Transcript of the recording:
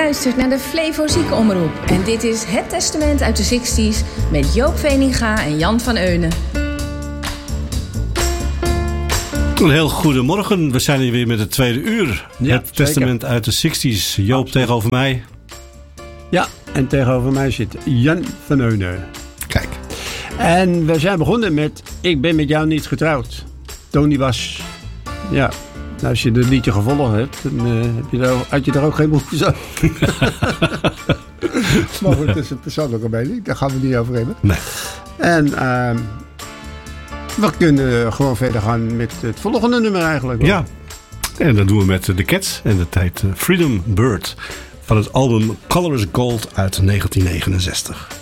luistert naar de Flevo Ziekenomroep. En dit is Het Testament uit de 60s met Joop Veninga en Jan van Eunen. Een heel goedemorgen. We zijn hier weer met het tweede uur. Ja, het Testament uit de 60s. Joop Absoluut. Tegenover mij. Ja, en tegenover mij zit Jan van Eunen. Kijk. En we zijn begonnen met Ik ben met jou niet getrouwd. Tony was... Ja, nou, als je het liedje gevolgd hebt, dan had je er ook geen behoefte aan. Maar goed, dat is een persoonlijke mening. Daar gaan we niet over hebben. Nee. En we kunnen gewoon verder gaan met het volgende nummer eigenlijk. Ja, en dat doen we met The Cats en de tijd Freedom Bird van het album Color is Gold uit 1969.